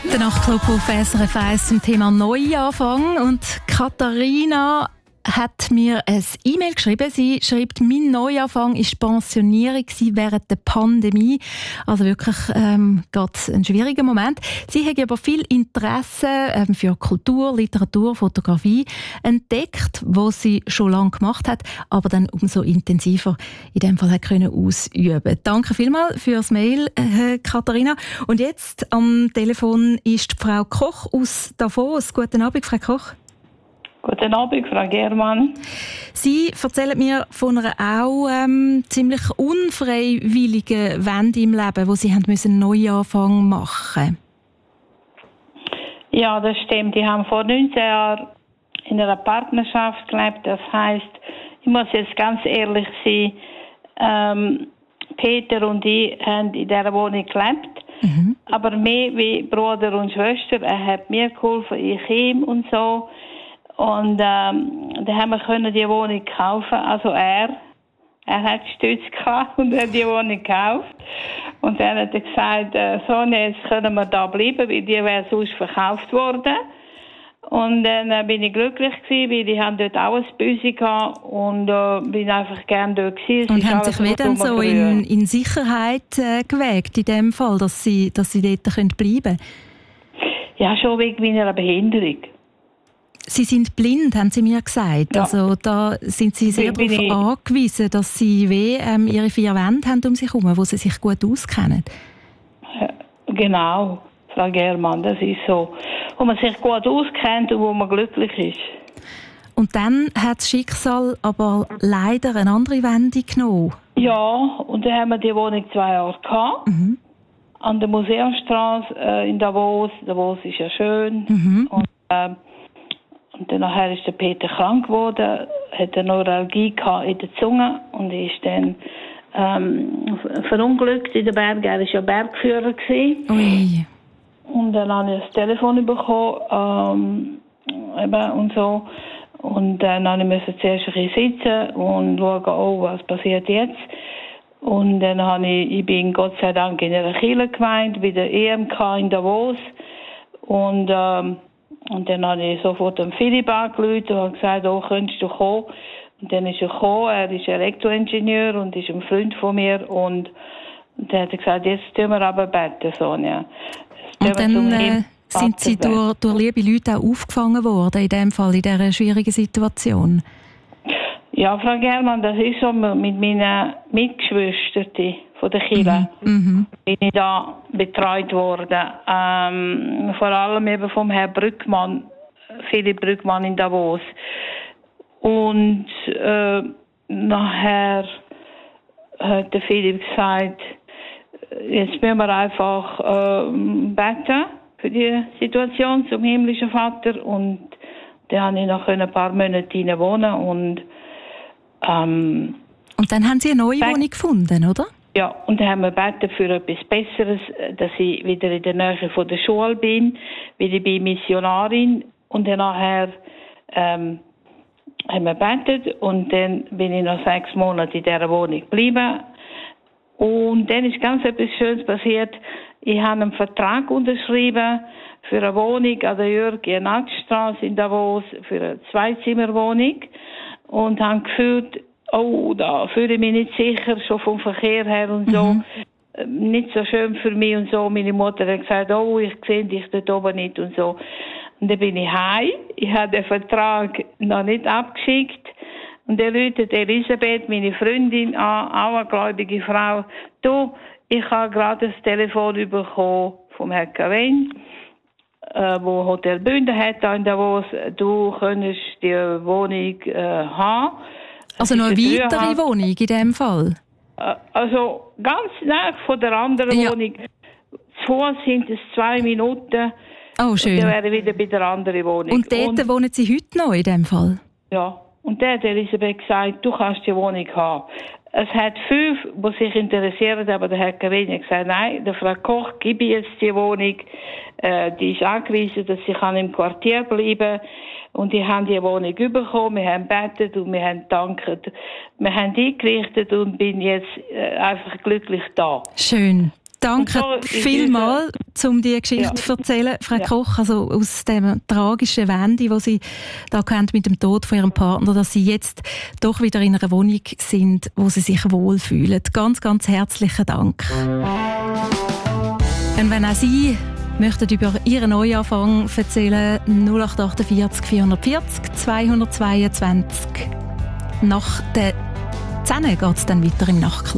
Der Nachtclub auf SRF 1 zum Thema Neuanfang. Und Katharina hat mir ein E-Mail geschrieben. Sie schreibt, mein Neuanfang war Pensionierung während der Pandemie. Also wirklich gerade ein schwieriger Moment. Sie hat aber viel Interesse für Kultur, Literatur, Fotografie entdeckt, was sie schon lange gemacht hat, aber dann umso intensiver in dem Fall hat können ausüben. Danke vielmals für das Mail, Katharina. Und jetzt am Telefon ist Frau Koch aus Davos. Guten Abend, Frau Koch. Guten Abend, Frau Germann. Sie erzählen mir von einer auch ziemlich unfreiwilligen Wende im Leben, wo Sie einen Neuanfang machen. Ja, das stimmt. Die haben vor 19 Jahren in einer Partnerschaft gelebt. Das heisst, ich muss jetzt ganz ehrlich sein, Peter und ich haben in dieser Wohnung gelebt. Mhm. Aber mehr wie Bruder und Schwester. Er hat mir geholfen, ich ihm und so. Und dann haben wir die Wohnung kaufen. Also er hat Stütz gehabt und hat die Wohnung gekauft. Und dann hat er gesagt, Sonja, jetzt können wir da bleiben, weil die wäre sonst verkauft worden. Und dann bin ich glücklich gewesen, weil die haben dort auch ein Büsi gehabt und bin einfach gerne dort gewesen. Und haben sich wieder so in Sicherheit gewägt in dem Fall, dass sie dort bleiben können? Ja, schon wegen meiner Behinderung. Sie sind blind, haben Sie mir gesagt. Ja. Also da sind Sie sehr darauf angewiesen, dass Sie Ihre 4 Wände haben um sich herum, wo Sie sich gut auskennen. Genau, Frau Germann, das ist so. Wo man sich gut auskennt und wo man glücklich ist. Und dann hat das Schicksal aber leider eine andere Wendung genommen. Ja, und dann haben wir die Wohnung 2 Jahre gehabt. Mhm. An der Museumstraße in Davos. Davos ist ja schön. Mhm. Und dann nachher ist der Peter krank geworden, hat eine Neuralgie in der Zunge und ist dann verunglückt in den Bergen. Er war ja Bergführer gewesen. Ui. Und dann habe ich das Telefon bekommen und so. Und dann musste ich zuerst ein bisschen sitzen und schauen, was passiert jetzt. Und dann bin ich Gott sei Dank in einer Kirchengemeinde bei der EMK in Davos. Und dann habe ich sofort den Philipp angerufen und gesagt, könntest du kommen? Und dann ist er gekommen, er ist Elektroingenieur und ist ein Freund von mir. Und dann hat er gesagt, jetzt tun wir aber beten, Sonja. Und dann sind Sie durch liebe Leute auch aufgefangen worden, in dem Fall, in dieser schwierigen Situation? Ja, Frau Germann, das ist so mit meinen Mitgeschwistern von der Kirche. Mhm. Bin ich da betreut worden. Vor allem eben vom Herrn Brückmann, Philipp Brückmann in Davos. Und nachher hat der Philipp gesagt, jetzt müssen wir einfach beten für die Situation zum himmlischen Vater. Und dann habe ich noch ein paar Monate wohnen und dann haben Sie eine neue Wohnung gefunden, oder? Ja, und dann haben wir gebeten für etwas Besseres, dass ich wieder in der Nähe von der Schule bin, weil ich bin Missionarin. Und dann nachher haben wir gebetet und dann bin ich noch 6 Monate in dieser Wohnung geblieben. Und dann ist ganz etwas Schönes passiert. Ich habe einen Vertrag unterschrieben für eine Wohnung an der Jürg-Jenatsch-Straße in Davos, für eine 2-Zimmer-Wohnung. Und habe gefühlt, da fühle ich mich nicht sicher, schon vom Verkehr her und so. Nicht so schön für mich und so. Meine Mutter hat gesagt, ich sehe dich dort oben nicht und so. Und dann bin ich heim. Ich habe den Vertrag noch nicht abgeschickt. Und dann ruft Elisabeth, meine Freundin, an, auch eine gläubige Frau. Du, ich habe gerade das Telefon bekommen vom Herrn Kaven, wo Hotel Bünden hat in Davos. Du könntest die Wohnung haben. Also noch eine weitere Wohnung in dem Fall? Also ganz nah von der anderen Wohnung. Zu Fuß sind es 2 Minuten. Oh, schön. Dann wäre wieder bei der anderen Wohnung. Und dort wohnen Sie heute noch in dem Fall? Ja. Und dann hat Elisabeth gesagt, du kannst die Wohnung haben. Es hat 5, die sich interessieren, aber der Herr Karin hat gesagt, nein, der Frau Koch gebe ich jetzt die Wohnung. Die ist angewiesen, dass sie im Quartier bleiben kann. Und die haben die Wohnung bekommen, wir haben gebetet und wir haben gedankt. Wir haben eingerichtet und bin jetzt einfach glücklich da. Schön. Danke vielmals um diese Geschichte zu erzählen, Frau Koch, also aus dem tragischen Wende, wo Sie da hatten mit dem Tod von Ihrem Partner, dass Sie jetzt doch wieder in einer Wohnung sind, wo Sie sich wohlfühlen. Ganz, ganz herzlichen Dank. Und wenn auch Sie möchten über Ihren Neuanfang erzählen, 0848 440 222. Nach der 10 geht es dann weiter im Nachtclub.